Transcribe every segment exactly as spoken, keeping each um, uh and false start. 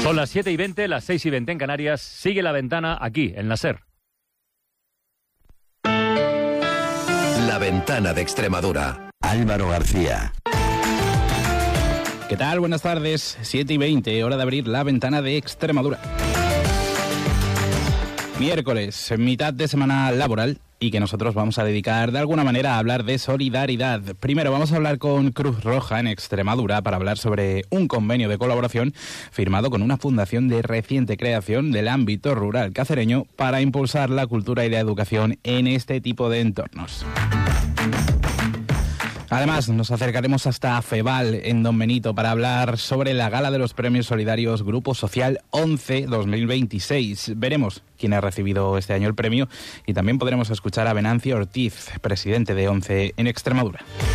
Son las siete y veinte, las seis y veinte en Canarias. Sigue La Ventana aquí, en la SER. La Ventana de Extremadura. Álvaro García. ¿Qué tal? Buenas tardes. siete y veinte, hora de abrir La Ventana de Extremadura. Miércoles, mitad de semana laboral, y que nosotros vamos a dedicar de alguna manera a hablar de solidaridad. Primero vamos a hablar con Cruz Roja en Extremadura para hablar sobre un convenio de colaboración firmado con una fundación de reciente creación del ámbito rural cacereño para impulsar la cultura y la educación en este tipo de entornos. Además, nos acercaremos hasta Feval, en Don Benito, para hablar sobre la gala de los premios solidarios Grupo Social once dos mil veintiséis. Veremos quién ha recibido este año el premio y también podremos escuchar a Venancio Ortiz, presidente de ONCE en Extremadura.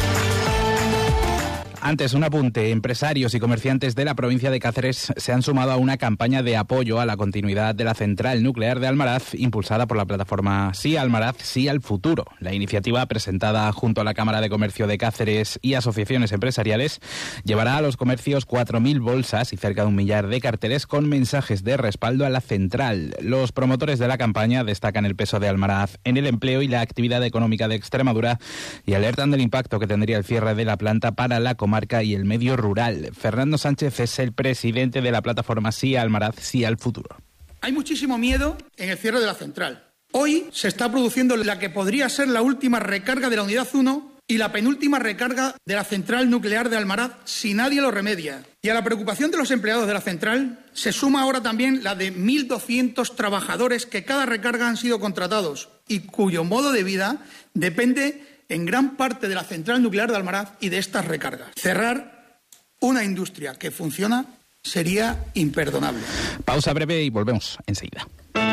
Antes, un apunte. Empresarios y comerciantes de la provincia de Cáceres se han sumado a una campaña de apoyo a la continuidad de la central nuclear de Almaraz, impulsada por la plataforma Sí Almaraz, Sí al Futuro. La iniciativa, presentada junto a la Cámara de Comercio de Cáceres y asociaciones empresariales, llevará a los comercios cuatro mil bolsas y cerca de un millar de carteles con mensajes de respaldo a la central. Los promotores de la campaña destacan el peso de Almaraz en el empleo y la actividad económica de Extremadura y alertan del impacto que tendría el cierre de la planta para la comarca y el medio rural. Fernando Sánchez es el presidente de la plataforma Sí Almaraz, Sí al Futuro. Hay muchísimo miedo en el cierre de la central. Hoy se está produciendo la que podría ser la última recarga de la unidad uno y la penúltima recarga de la central nuclear de Almaraz si nadie lo remedia. Y a la preocupación de los empleados de la central se suma ahora también la de mil doscientos trabajadores que cada recarga han sido contratados y cuyo modo de vida depende en gran parte de la central nuclear de Almaraz y de estas recargas. Cerrar una industria que funciona sería imperdonable. Pausa breve y volvemos enseguida.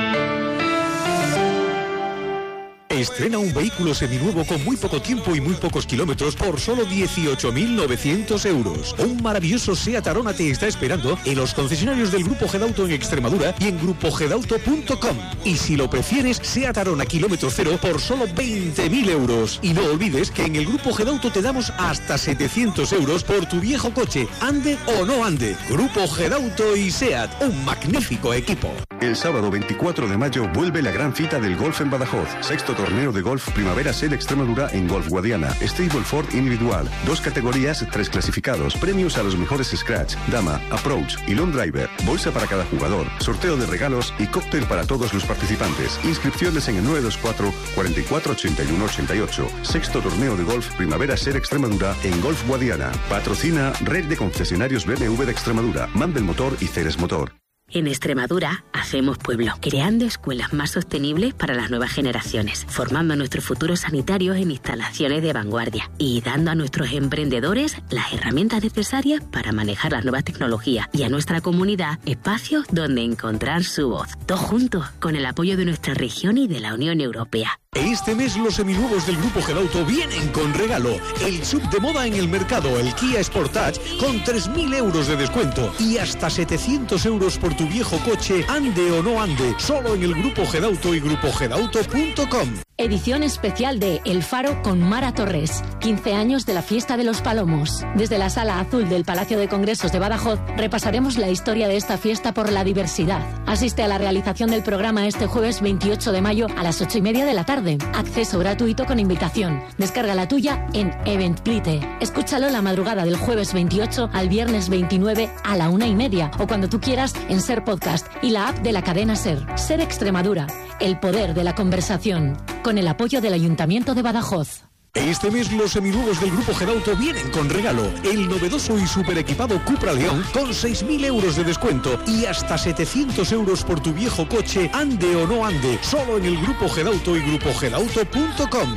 Estrena un vehículo seminuevo con muy poco tiempo y muy pocos kilómetros por solo dieciocho mil novecientos euros. Un maravilloso Seat Arona te está esperando en los concesionarios del Grupo Gedauto en Extremadura y en grupo gedauto punto com. Y si lo prefieres, Seat Arona kilómetro cero por solo veinte mil euros. Y no olvides que en el Grupo Gedauto te damos hasta setecientos euros por tu viejo coche, ande o no ande. Grupo Gedauto y Seat, un magnífico equipo. El sábado veinticuatro de mayo vuelve la gran cita del golf en Badajoz. Sexto torneo de golf Primavera Sel Extremadura en Golf Guadiana. Stableford individual. Dos categorías, tres clasificados. Premios a los mejores scratch, dama, approach y long driver. Bolsa para cada jugador. Sorteo de regalos y cóctel para todos los participantes. Inscripciones en el nueve dos cuatro, cuatro cuatro, ocho uno ocho ocho. Sexto torneo de golf Primavera Sel Extremadura en Golf Guadiana. Patrocina Red de Concesionarios B M W de Extremadura. Mandel Motor y Ceres Motor. En Extremadura hacemos pueblo, creando escuelas más sostenibles para las nuevas generaciones, formando a nuestros futuros sanitarios en instalaciones de vanguardia y dando a nuestros emprendedores las herramientas necesarias para manejar las nuevas tecnologías y a nuestra comunidad espacios donde encontrar su voz. Todos juntos, con el apoyo de nuestra región y de la Unión Europea. Este mes los seminuevos del Grupo Gedauto vienen con regalo. El sub de moda en el mercado, el Kia Sportage, con tres mil euros de descuento y hasta setecientos euros por tu viejo coche, ande o no ande, solo en el Grupo Gedauto y grupo gedauto punto com. Edición especial de El Faro con Mara Torres. quince años de la Fiesta de los Palomos. Desde la Sala Azul del Palacio de Congresos de Badajoz repasaremos la historia de esta fiesta por la diversidad. Asiste a la realización del programa este jueves veintiocho de mayo a las ocho y media de la tarde. Acceso gratuito con invitación. Descarga la tuya en Eventplite. Escúchalo la madrugada del jueves veintiocho al viernes veintinueve a la una y media o cuando tú quieras en Ser Podcast y la app de la cadena Ser. Ser Extremadura. El poder de la conversación. Con el apoyo del Ayuntamiento de Badajoz. Este mes los seminuevos del Grupo Gedauto vienen con regalo. El novedoso y super equipado Cupra León con seis mil euros de descuento y hasta setecientos euros por tu viejo coche, ande o no ande, solo en el Grupo Gedauto y grupo gedauto punto com.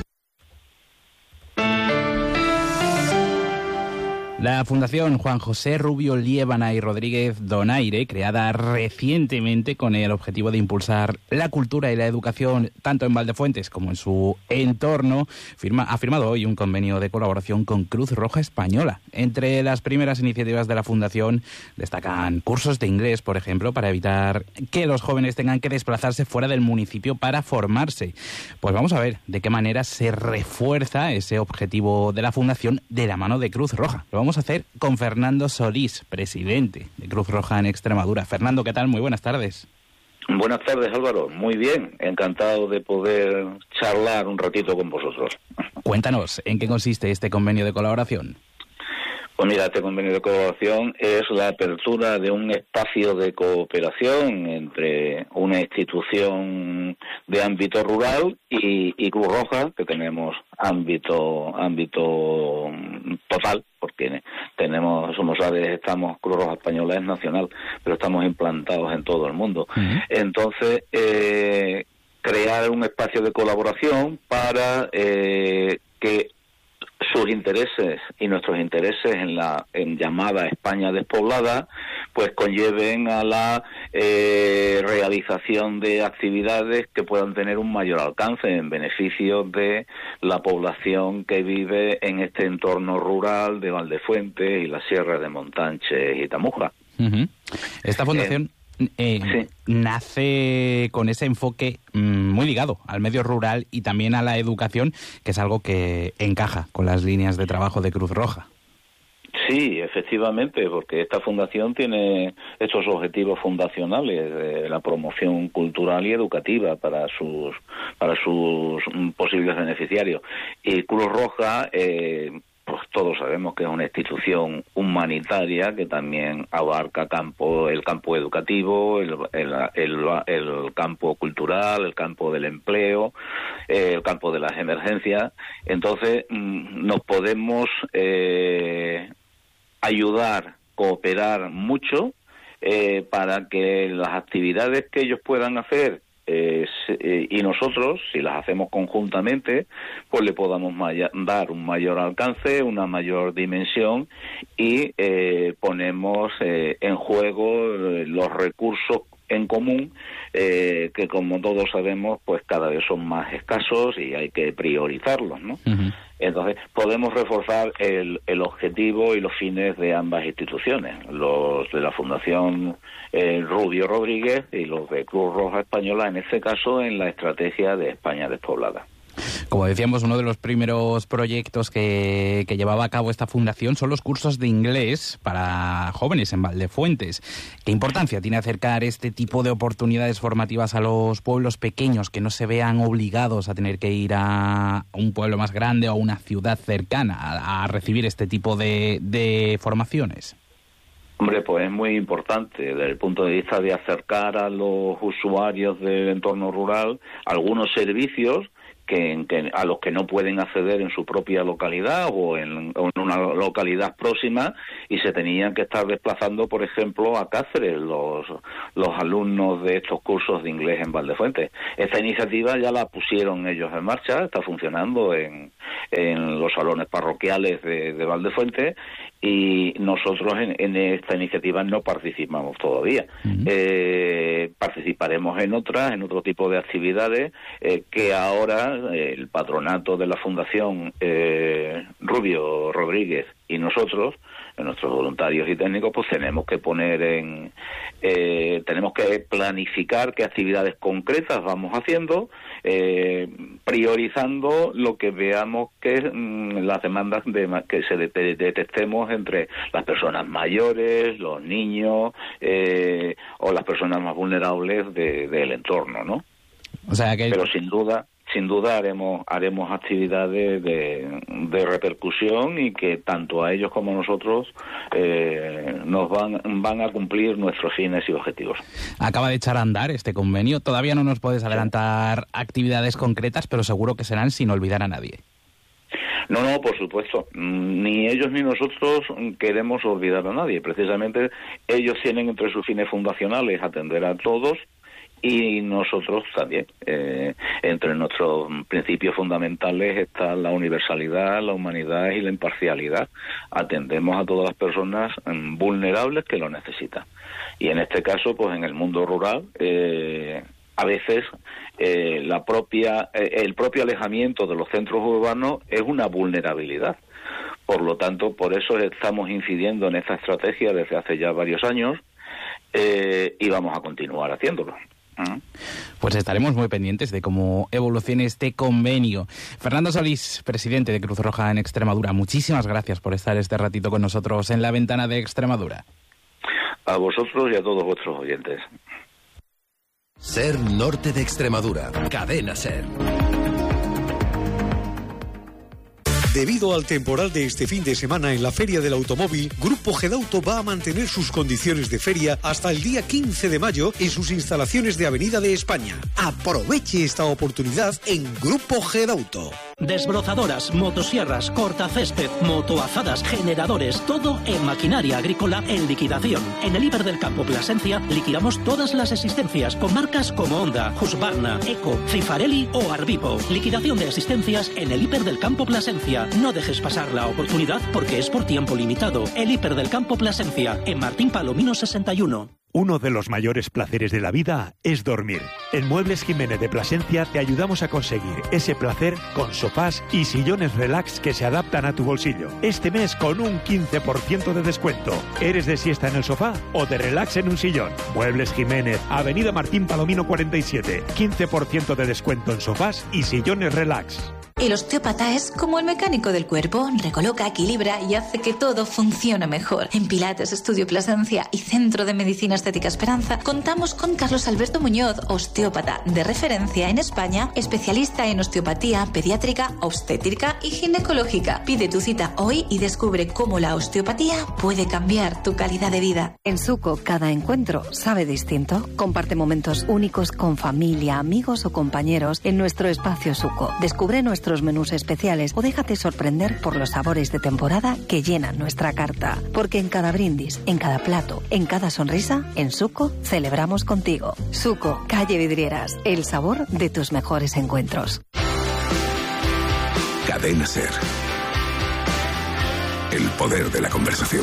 La Fundación Juan José Rubio Liébana y Rodríguez Donaire, creada recientemente con el objetivo de impulsar la cultura y la educación tanto en Valdefuentes como en su entorno, firma, ha firmado hoy un convenio de colaboración con Cruz Roja Española. Entre las primeras iniciativas de la Fundación destacan cursos de inglés, por ejemplo, para evitar que los jóvenes tengan que desplazarse fuera del municipio para formarse. Pues vamos a ver de qué manera se refuerza ese objetivo de la Fundación de la mano de Cruz Roja. Lo vamos vamos a hacer con Fernando Solís, presidente de Cruz Roja en Extremadura. Fernando, ¿qué tal? Muy buenas tardes. Buenas tardes, Álvaro. Muy bien, encantado de poder charlar un ratito con vosotros. Cuéntanos, ¿en qué consiste este convenio de colaboración? Pues mira, este convenio de colaboración es la apertura de un espacio de cooperación entre una institución de ámbito rural y, y Cruz Roja, que tenemos ámbito ámbito total, porque tenemos, como sabes, estamos, Cruz Roja Española es nacional, pero estamos implantados en todo el mundo. Uh-huh. Entonces, eh, crear un espacio de colaboración para eh, que sus intereses y nuestros intereses en la en llamada España despoblada pues conlleven a la eh, realización de actividades que puedan tener un mayor alcance en beneficio de la población que vive en este entorno rural de Valdefuentes y las sierras de Montánchez y Tamuja. Uh-huh. Esta fundación eh, Eh, sí. nace con ese enfoque mmm, muy ligado al medio rural y también a la educación, que es algo que encaja con las líneas de trabajo de Cruz Roja. Sí, efectivamente, porque esta fundación tiene estos objetivos fundacionales de la promoción cultural y educativa para sus para sus posibles beneficiarios. Y Cruz Roja eh, pues todos sabemos que es una institución humanitaria que también abarca campo, el campo educativo, el, el, el, el campo cultural, el campo del empleo, eh, el campo de las emergencias. Entonces, mmm, nos podemos eh, ayudar, cooperar mucho eh, para que las actividades que ellos puedan hacer Eh, eh, y nosotros, si las hacemos conjuntamente, pues le podamos maya- dar un mayor alcance, una mayor dimensión y eh, ponemos eh, en juego eh, los recursos en común eh, que, como todos sabemos, pues cada vez son más escasos y hay que priorizarlos, ¿no? Uh-huh. Entonces, podemos reforzar el, el objetivo y los fines de ambas instituciones, los de la Fundación eh, Rubio Rodríguez y los de Cruz Roja Española, en este caso en la estrategia de España despoblada. Como decíamos, uno de los primeros proyectos que, que llevaba a cabo esta fundación son los cursos de inglés para jóvenes en Valdefuentes. ¿Qué importancia tiene acercar este tipo de oportunidades formativas a los pueblos pequeños, que no se vean obligados a tener que ir a un pueblo más grande o a una ciudad cercana a, a recibir este tipo de, de formaciones? Hombre, pues es muy importante desde el punto de vista de acercar a los usuarios del entorno rural algunos servicios Que, que a los que no pueden acceder en su propia localidad o en, o en una localidad próxima y se tenían que estar desplazando, por ejemplo, a Cáceres los, los alumnos de estos cursos de inglés en Valdefuentes. Esta iniciativa ya la pusieron ellos en marcha, está funcionando en, en los salones parroquiales de, de Valdefuentes y nosotros en, en esta iniciativa no participamos todavía. Uh-huh. Eh, participaremos en otras, en otro tipo de actividades eh, que ahora el patronato de la Fundación eh, Rubio Rodríguez y nosotros, nuestros voluntarios y técnicos, pues tenemos que poner en... Eh, tenemos que planificar qué actividades concretas vamos haciendo, eh, priorizando lo que veamos que mm, las demandas de, que se de, de, detectemos entre las personas mayores, los niños eh, o las personas más vulnerables de, del entorno, ¿no? O sea que... Pero sin duda... Sin duda haremos haremos actividades de, de repercusión y que tanto a ellos como a nosotros eh, nos van van a cumplir nuestros fines y objetivos. Acaba de echar a andar este convenio. Todavía no nos puedes adelantar actividades concretas, pero seguro que serán sin olvidar a nadie. No, no, por supuesto. Ni ellos ni nosotros queremos olvidar a nadie. Precisamente ellos tienen entre sus fines fundacionales atender a todos, y nosotros también. Eh, entre nuestros principios fundamentales está la universalidad, la humanidad y la imparcialidad. Atendemos a todas las personas um, vulnerables que lo necesitan. Y en este caso, pues en el mundo rural, eh, a veces eh, la propia eh, el propio alejamiento de los centros urbanos es una vulnerabilidad. Por lo tanto, por eso estamos incidiendo en esta estrategia desde hace ya varios años eh, y vamos a continuar haciéndolo. Pues estaremos muy pendientes de cómo evolucione este convenio. Fernando Solís, presidente de Cruz Roja en Extremadura, muchísimas gracias por estar este ratito con nosotros en La Ventana de Extremadura. A vosotros y a todos vuestros oyentes. Ser Norte de Extremadura. Cadena Ser. Debido al temporal de este fin de semana en la Feria del Automóvil, Grupo Gedauto va a mantener sus condiciones de feria hasta el día quince de mayo en sus instalaciones de Avenida de España. Aproveche esta oportunidad en Grupo Gedauto. Desbrozadoras, motosierras, cortacésped, motoazadas, generadores, todo en maquinaria agrícola en liquidación. En el Hiper del Campo Plasencia liquidamos todas las existencias con marcas como Honda, Husqvarna, Eco, Cifarelli o Arbipo. Liquidación de existencias en el Hiper del Campo Plasencia. No dejes pasar la oportunidad porque es por tiempo limitado. El Hiper del Campo Plasencia en Martín Palomino sesenta y uno. Uno de los mayores placeres de la vida es dormir. En Muebles Jiménez de Plasencia te ayudamos a conseguir ese placer con sofás y sillones relax que se adaptan a tu bolsillo. Este mes con un quince por ciento de descuento. ¿Eres de siesta en el sofá o de relax en un sillón? Muebles Jiménez, Avenida Martín Palomino cuarenta y siete. quince por ciento de descuento en sofás y sillones relax. El osteópata es como el mecánico del cuerpo, recoloca, equilibra y hace que todo funcione mejor. En Pilates, Estudio Plasencia y Centro de Medicina Estética Esperanza contamos con Carlos Alberto Muñoz, osteópata de referencia en España, especialista en osteopatía pediátrica, obstétrica y ginecológica. Pide tu cita hoy y descubre cómo la osteopatía puede cambiar tu calidad de vida. En Suco, cada encuentro sabe distinto. Comparte momentos únicos con familia, amigos o compañeros en nuestro espacio Suco. Descubre nuestro menús especiales o déjate sorprender por los sabores de temporada que llenan nuestra carta. Porque en cada brindis, en cada plato, en cada sonrisa, en Suco celebramos contigo. Suco, calle Vidrieras, el sabor de tus mejores encuentros. Cadena Ser. El poder de la conversación.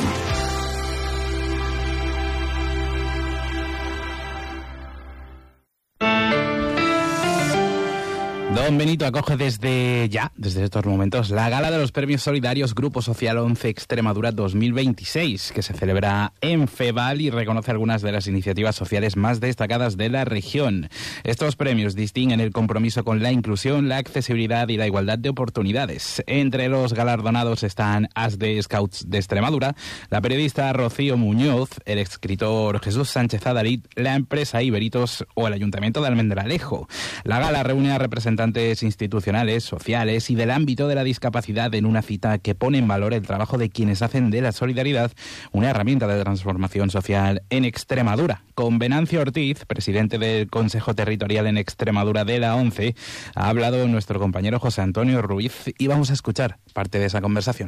Don Benito acoge desde ya, desde estos momentos, la gala de los premios solidarios Grupo Social once Extremadura dos mil veintiséis, que se celebra en Feval y reconoce algunas de las iniciativas sociales más destacadas de la región. Estos premios distinguen el compromiso con la inclusión, la accesibilidad y la igualdad de oportunidades. Entre los galardonados están A S D Scouts de Extremadura, la periodista Rocío Muñoz, el escritor Jesús Sánchez Adalid, la empresa Iberitos o el Ayuntamiento de Almendralejo. La gala reúne a representantes institucionales, sociales y del ámbito de la discapacidad en una cita que pone en valor el trabajo de quienes hacen de la solidaridad una herramienta de transformación social en Extremadura. Con Venancio Ortiz, presidente del Consejo Territorial en Extremadura de la ONCE, ha hablado nuestro compañero José Antonio Ruiz y vamos a escuchar parte de esa conversación.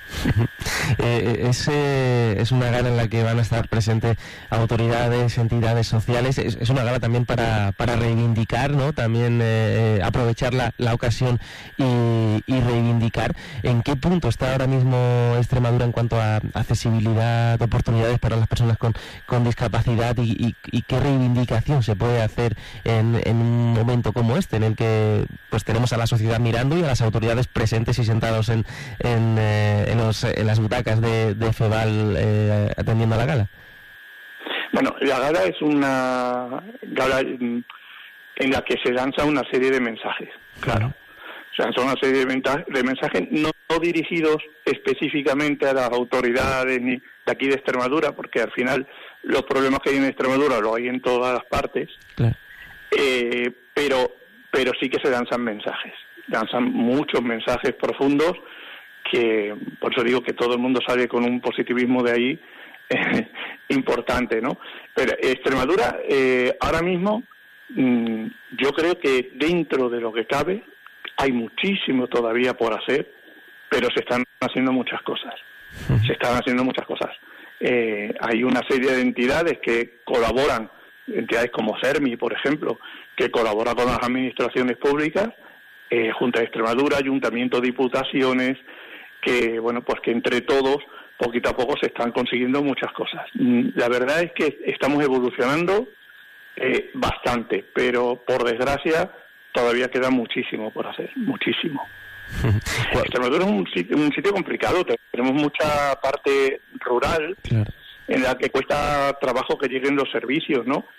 Eh, es, eh, es una gala en la que van a estar presentes autoridades, entidades sociales. Es, es una gala también para, para reivindicar, ¿no? También eh, aprovechar la, la ocasión y, y reivindicar en qué punto está ahora mismo Extremadura en cuanto a accesibilidad, oportunidades para las personas con, con discapacidad y, y, y qué reivindicación se puede hacer en, en un momento como este, en el que pues tenemos a la sociedad mirando y a las autoridades presentes y sentados en, en, eh, en Los, en las butacas de, de Feval eh, atendiendo a la gala. Bueno, la gala es una gala en la que se lanza una serie de mensajes, claro. Se lanza una serie de, menta- de mensajes no, no dirigidos específicamente a las autoridades ni de aquí de Extremadura, porque al final los problemas que hay en Extremadura los hay en todas las partes, claro. eh, pero, pero sí que se lanzan mensajes, lanzan muchos mensajes profundos que por eso digo que todo el mundo sale con un positivismo de ahí eh, importante, ¿no? Pero Extremadura eh, ahora mismo mmm, yo creo que dentro de lo que cabe hay muchísimo todavía por hacer, pero se están haciendo muchas cosas, se están haciendo muchas cosas. Eh, hay una serie de entidades que colaboran, entidades como CERMI, por ejemplo, que colabora con las administraciones públicas, eh, Junta de Extremadura, Ayuntamiento, Diputaciones, que bueno, pues que entre todos poquito a poco se están consiguiendo muchas cosas. La verdad es que estamos evolucionando eh, bastante, pero por desgracia todavía queda muchísimo por hacer, muchísimo. Extremadura es un sitio, un sitio complicado, tenemos mucha parte rural, claro, en la que cuesta trabajo que lleguen los servicios, ¿no?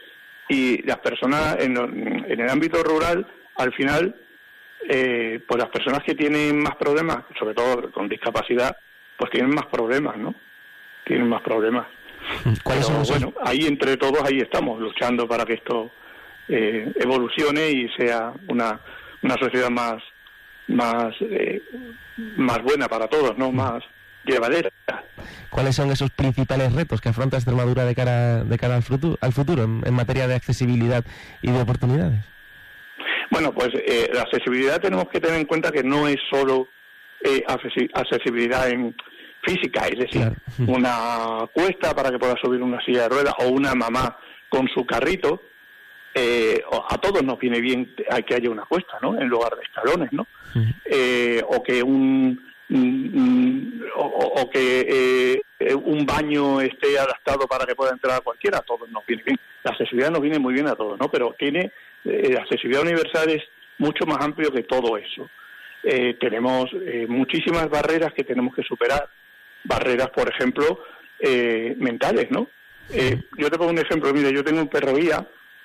Y las personas en, en el ámbito rural, al final, eh, pues las personas que tienen más problemas, sobre todo con discapacidad, pues tienen más problemas, ¿no? Tienen más problemas. ¿Cuáles Pero, son bueno, ahí entre todos, ahí estamos, luchando para que esto eh, evolucione y sea una, una sociedad más más eh, más buena para todos, ¿no? Más llevadera. ¿Cuáles son esos principales retos que afronta Extremadura de cara de cara al futuro, al futuro en, en materia de accesibilidad y de oportunidades? Bueno, pues eh, la accesibilidad tenemos que tener en cuenta que no es solo eh, accesibilidad en física, es decir, claro. una cuesta para que pueda subir una silla de ruedas o una mamá con su carrito. Eh, a todos nos viene bien que haya una cuesta, ¿no? En lugar de escalones, ¿no? Uh-huh. Eh, o que un mm, o, o que eh, un baño esté adaptado para que pueda entrar cualquiera. A todos nos viene bien. La accesibilidad nos viene muy bien a todos, ¿no? Pero tiene eh, la accesibilidad universal es mucho más amplio que todo eso. Eh, tenemos eh, muchísimas barreras que tenemos que superar. Barreras, por ejemplo, eh, mentales, ¿no? Eh, yo te pongo un ejemplo. Mire, yo tengo un perro guía.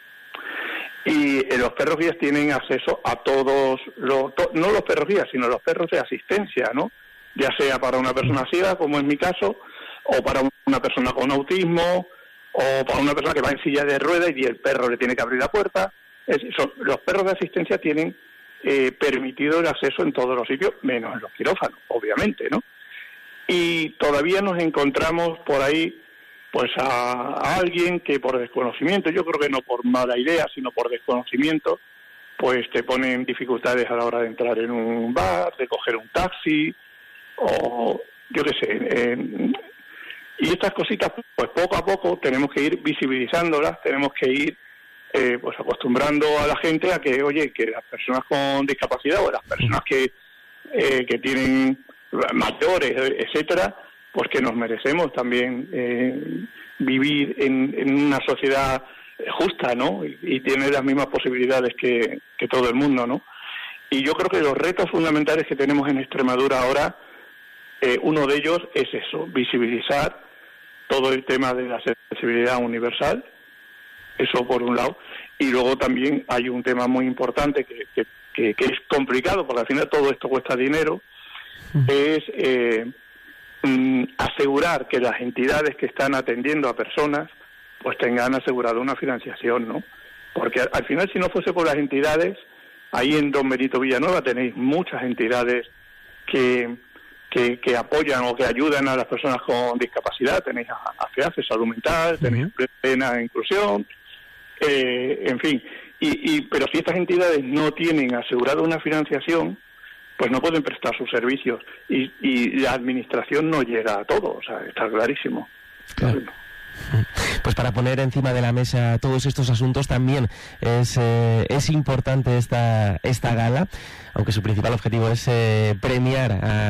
Y eh, los perros guías tienen acceso a todos, los, to, no los perros guías, sino los perros de asistencia, ¿no? Ya sea para una persona ciega, como es mi caso, o para una persona con autismo, o para una persona que va en silla de ruedas y el perro le tiene que abrir la puerta. Es, son, los perros de asistencia tienen eh, permitido el acceso en todos los sitios, menos en los quirófanos, obviamente, ¿no? Y todavía nos encontramos por ahí pues a, a alguien que por desconocimiento, yo creo que no por mala idea, sino por desconocimiento, pues te ponen dificultades a la hora de entrar en un bar, de coger un taxi, o yo qué sé. Eh, y estas cositas, pues poco a poco tenemos que ir visibilizándolas, tenemos que ir eh, pues acostumbrando a la gente a que, oye, que las personas con discapacidad o las personas que, eh, que tienen mayores, etcétera, pues que nos merecemos también eh, vivir en, en una sociedad justa, ¿no? Y, y tener las mismas posibilidades que, que todo el mundo, ¿no? Y yo creo que los retos fundamentales que tenemos en Extremadura ahora, eh, uno de ellos es eso, visibilizar todo el tema de la accesibilidad universal, eso por un lado, y luego también hay un tema muy importante que, que, que, que es complicado, porque al final todo esto cuesta dinero, es eh, asegurar que las entidades que están atendiendo a personas pues tengan asegurado una financiación, ¿no? Porque al final, si no fuese por las entidades, ahí en Don Benito Villanueva tenéis muchas entidades que, que, que apoyan o que ayudan a las personas con discapacidad. Tenéis a, a FEAFE, Salud Mental, tenéis uh-huh. Plena Inclusión, eh, en fin. Y, y pero si estas entidades no tienen asegurada una financiación, pues no pueden prestar sus servicios y, y la administración no llega a todo, o sea, está clarísimo. Claro. Pues para poner encima de la mesa todos estos asuntos también es eh, es importante esta esta gala, aunque su principal objetivo es eh, premiar a